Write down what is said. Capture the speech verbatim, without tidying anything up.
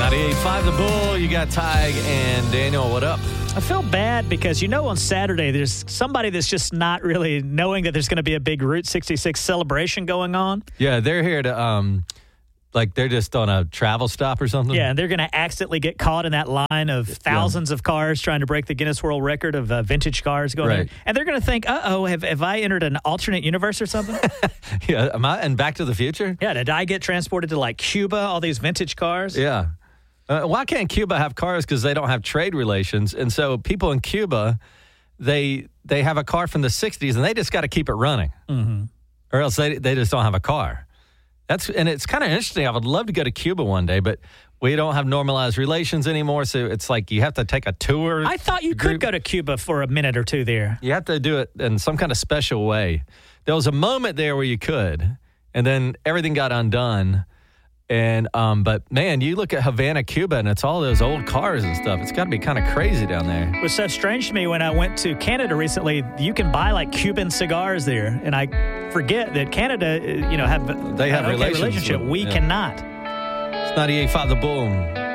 ninety-eight point five The Bull. You got Tig and Daniel. What up? I feel bad because, you know, on Saturday, there's somebody that's just not really knowing that there's going to be a big Route sixty-six celebration going on. Yeah, they're here to, um, like, they're just on a travel stop or something. Yeah, and they're going to accidentally get caught in that line of thousands yeah. of cars trying to break the Guinness World Record of uh, vintage cars going right. in. And they're going to think, uh-oh, have, have I entered an alternate universe or something? yeah, am I, and Back to the Future? Yeah, did I get transported to, like, Cuba, all these vintage cars? Yeah. Uh, why can't Cuba have cars? Because they don't have trade relations. And so people in Cuba, they they have a car from the sixties, and they just got to keep it running. Mm-hmm. Or else they they just don't have a car. That's And it's kind of interesting. I would love to go to Cuba one day, but we don't have normalized relations anymore, so it's like you have to take a tour. I thought you group. could go to Cuba for a minute or two there. You have to do it in some kind of special way. There was a moment there where you could, and then everything got undone. And um, but man, you look at Havana, Cuba, and it's all those old cars and stuff. It's got to be kind of crazy down there. It was so strange to me when I went to Canada recently. You can buy like Cuban cigars there, and I forget that Canada, you know, have they have an okay relations relationship. with, we yeah. cannot. It's ninety-eight point five The Bull.